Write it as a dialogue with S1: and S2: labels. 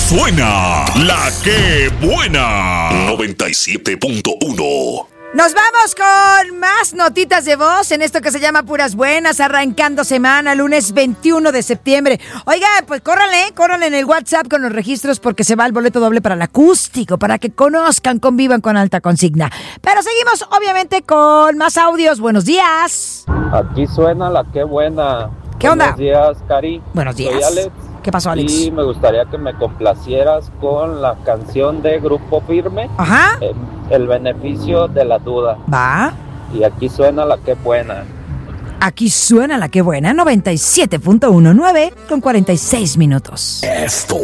S1: suena la que buena. 97.1.
S2: Nos vamos con más notitas de voz en esto que se llama Puras Buenas, arrancando semana, lunes 21 de septiembre. Oiga, pues córranle en el WhatsApp con los registros porque se va el boleto doble para el acústico, para que conozcan, convivan con Alta Consigna. Pero seguimos, obviamente, con más audios. Buenos días.
S3: Aquí suena la que buena.
S2: ¿Qué onda?
S3: Buenos días, Cari.
S2: Buenos días.
S3: Soy Alex.
S2: ¿Qué pasó, Alex?
S3: Y me gustaría que me complacieras con la canción de Grupo Firme.
S2: Ajá.
S3: El beneficio de la duda.
S2: Va.
S3: Y aquí suena la que buena.
S2: Aquí suena la que buena, 97.19 con 46 minutos.
S1: Esto